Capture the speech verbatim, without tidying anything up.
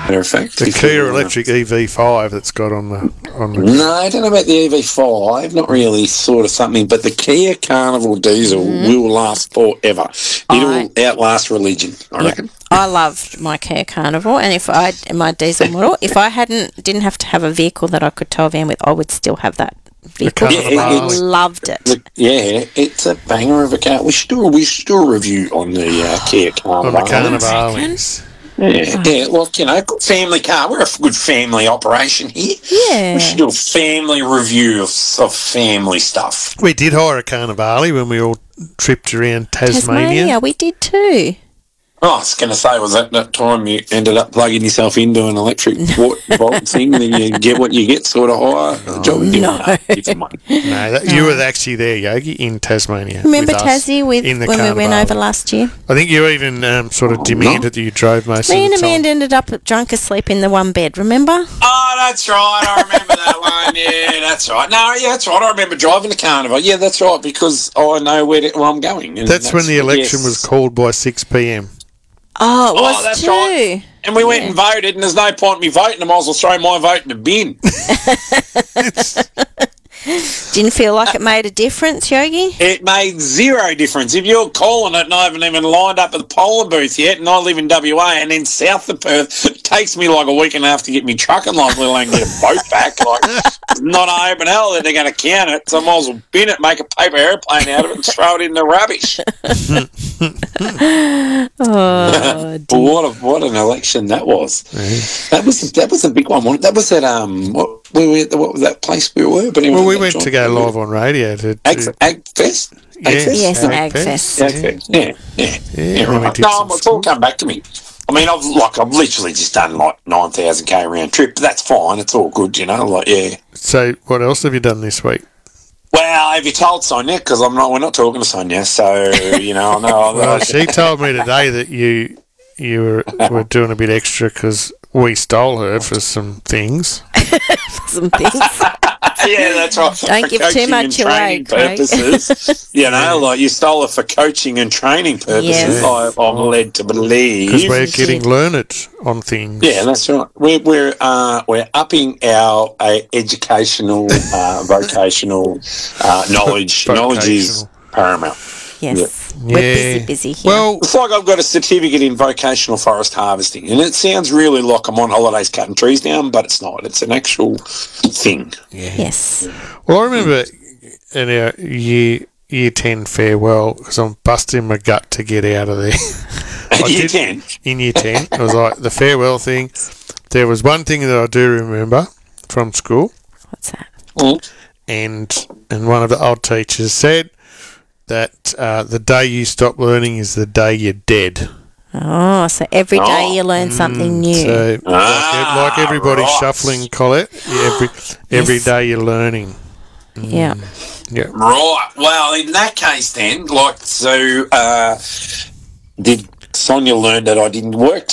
Matter of fact, The Kia electric E V five that's got on the on the. No, I don't know about the E V five. Not really, sort of something. But the Kia Carnival diesel mm. will last forever. It'll I, outlast religion, I yeah, reckon. I loved my Kia Carnival, and if I my diesel model, if I hadn't didn't have to have a vehicle that I could tow a van with, I would still have that vehicle. Yeah, I loved it. The, yeah, it's a banger of a car. We should do a, we should do a review on the uh, Kia Carnival. On the Carnivals. Yeah, yeah, like, you know, good family car. We're a good family operation here. Yeah. We should do a family review of, of family stuff. We did hire a Carnivale when we all tripped around Tasmania. Tasmania, we did too. Oh, I was going to say, was that that time you ended up plugging yourself into an electric volt thing, then you get what you get sort of higher? Oh, job no. No, no that, you were actually there, Yogi, in Tasmania. Remember Tassie with, when Carnival. We went over last year? I think you even um, sort of oh, demanded no. that you drove most Me of the time. Me and Amanda ended up drunk asleep in the one bed, remember? Oh, that's right. I remember that one. Yeah, that's right. No, yeah, that's right. I remember driving the Carnival. Yeah, that's right, because I know where, to, where I'm going. That's, that's when the election yes. was called by six p.m. Oh, it was oh, that's too. Right. And we went yeah. and voted, and there's no point in me voting. I might as well throw my vote in the bin. Didn't feel like it made a difference, Yogi? It made zero difference. If you're calling it and I haven't even lined up at the polling booth yet, and I live in W A and then south of Perth, it takes me like a week and a half to get me trucking line, let alone get a vote back. Like, it's not an open hell that they're going to count it, so I might as well bin it, make a paper airplane out of it, and throw it in the rubbish. oh, what a, what an election that was! Mm-hmm. That was that was a big one. That was at um what we were what was that place we were? But anyway, well, we went to go live on radio to, to Ag, Agfest. Yes, yes, Agfest. Agfest. Yeah, yeah, yeah. yeah, yeah right. No, it's all come back to me. I mean, I've like I've literally just done like nine thousand k round trip, but that's fine. It's all good, you know. Like, yeah. So, what else have you done this week? Well, have you told Sonia? Because I'm not. We're not talking to Sonia, so you know. I know. Well, she told me today that you you were, were doing a bit extra because we stole her for some things. for some things. Yeah, that's right. Don't for give too much away, purposes. You know, like you stole it for coaching and training purposes. Yes. I, I'm led to believe because we're getting learned on things. Yeah, that's right. We're we're uh, we're upping our uh, educational, uh, vocational uh, knowledge. Knowledge is paramount. Yes. Yep. We're yeah. busy, busy here. Well, it's like I've got a certificate in vocational forest harvesting, and it sounds really like I'm on holidays cutting trees down, but it's not. It's an actual thing. Yeah. Yes. Well, I remember in our year year ten farewell because I'm busting my gut to get out of there. year ten? In year ten. It was like the farewell thing. There was one thing that I do remember from school. What's that? Mm. And and one of the old teachers said that uh, the day you stop learning is the day you're dead. Oh, so every day oh. you learn something mm, new. So ah, like, like everybody's right. shuffling, Colette, every, every yes. day you're learning. Mm. Yeah. Yeah. Right. Well, in that case then, like, so uh, did Sonia learn that I didn't work